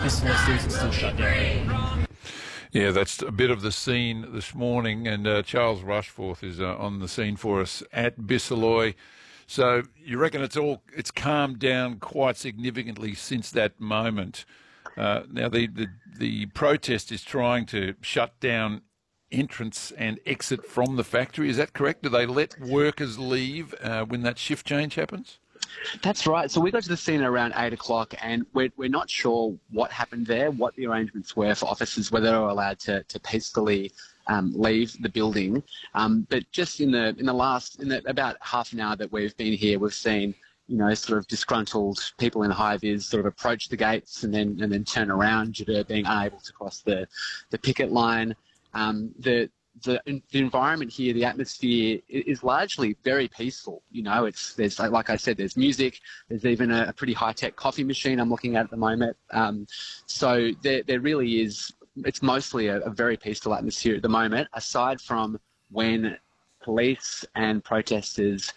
Bissell Stills are still shut down. Yeah, that's a bit of the scene this morning, and Charles Rushforth is on the scene for us at Bisalloy. So you reckon it's calmed down quite significantly since that moment. Now the protest is trying to shut down entrance and exit from the factory. Is that correct? Do they let workers leave when that shift change happens? That's right. So we got to the scene around 8 o'clock, and we're not sure what happened there, what the arrangements were for officers, whether they were allowed to peacefully leave the building. But just in the about half an hour that we've been here, we've seen, sort of disgruntled people in high vis sort of approach the gates and then turn around due to being unable to cross the picket line. The environment here, the atmosphere is largely very peaceful. There's like I said, there's music. There's even a pretty high-tech coffee machine I'm looking at the moment. So there really is. It's mostly a very peaceful atmosphere at the moment, aside from when police and protesters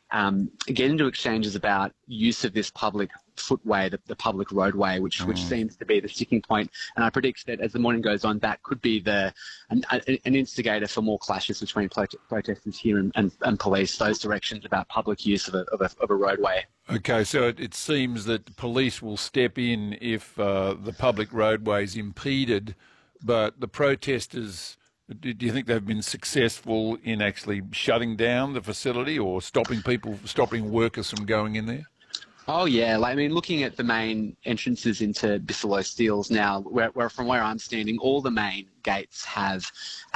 get into exchanges about use of this public footway, the public roadway, which seems to be the sticking point. And I predict that as the morning goes on, that could be an instigator for more clashes between protesters here and police, those directions about public use of a roadway. Okay, so it seems that police will step in if the public roadway is impeded, but the protesters, do you think they've been successful in actually shutting down the facility or stopping workers from going in there? Oh, yeah. Looking at the main entrances into Bisalloy Steels now, from where I'm standing, all the main gates have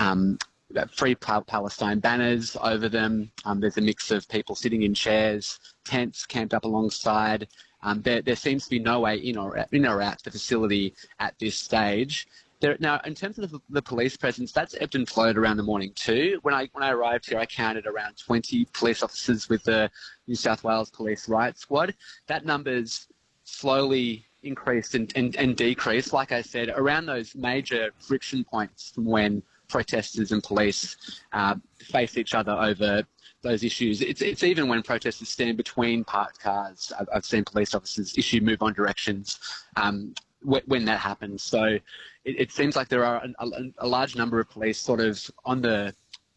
Free Palestine banners over them. There's a mix of people sitting in chairs, tents camped up alongside. There seems to be no way in or out the facility at this stage. Now, in terms of the police presence, that's ebbed and flowed around the morning too. When I arrived here, I counted around 20 police officers with the New South Wales Police Riot Squad. That number's slowly increased and decreased, like I said, around those major friction points from when protesters and police face each other over those issues. It's even when protesters stand between parked cars. I've seen police officers issue move-on directions when that happens. So it seems like there are a large number of police sort of on the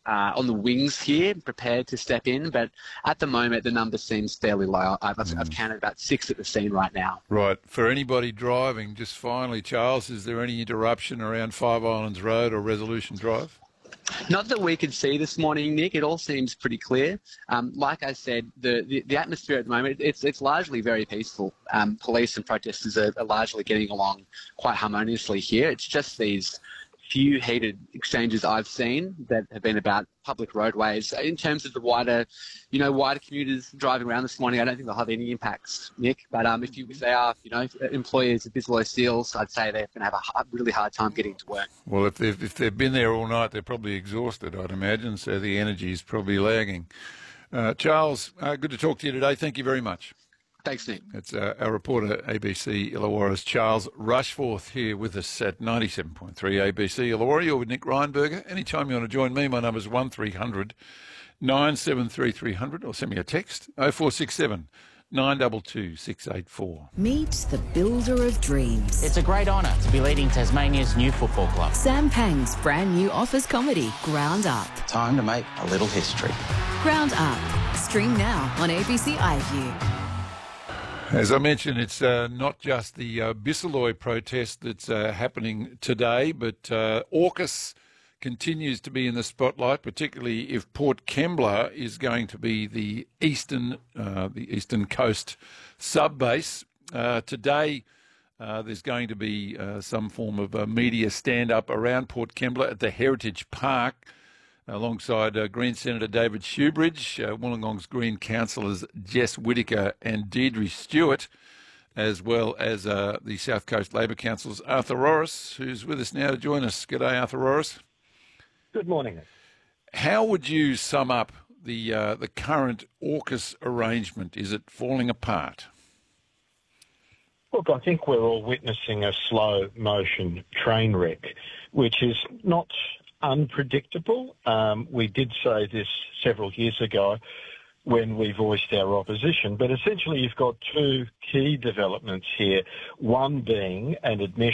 wings here, prepared to step in. But at the moment, the number seems fairly low. I've counted about 6 at the scene right now. Right. For anybody driving, just finally, Charles, is there any interruption around Five Islands Road or Resolution Drive? Not that we could see this morning, Nick. It all seems pretty clear. Like I said, the atmosphere at the moment, it's largely very peaceful. Police and protesters are largely getting along quite harmoniously here. It's just these few heated exchanges I've seen that have been about public roadways. In terms of the wider commuters driving around this morning, I don't think they'll have any impacts, Nick. But if they are, employees of Bisalloy Steels, I'd say they're going to have a really hard time getting to work. Well, if they've been there all night, they're probably exhausted, I'd imagine, so the energy is probably lagging. Charles, good to talk to you today. Thank you very much. Thanks, Nick. It's our reporter, ABC Illawarra's Charles Rushforth, here with us at 97.3 ABC Illawarra. You're with Nick Reinberger. Anytime you want to join me, my number's 1300 973 300, or send me a text, 0467 922 684. Meet the builder of dreams. It's a great honour to be leading Tasmania's new football club. Sam Pang's brand new office comedy, Ground Up. Time to make a little history. Ground Up. Stream now on ABC iView. As I mentioned, it's not just the Bisalloy protest that's happening today, but AUKUS continues to be in the spotlight, particularly if Port Kembla is going to be the eastern coast sub-base. Today, there's going to be some form of media stand-up around Port Kembla at the Heritage Park, alongside Green Senator David Shoebridge, Wollongong's Green councillors Jess Whittaker and Deirdre Stewart, as well as the South Coast Labor Council's Arthur Rorris, who's with us now to join us. G'day, Arthur Rorris. Good morning. How would you sum up the current AUKUS arrangement? Is it falling apart? Look, I think we're all witnessing a slow motion train wreck, which is not unpredictable. We did say this several years ago when we voiced our opposition, but essentially you've got two key developments here, one being an admission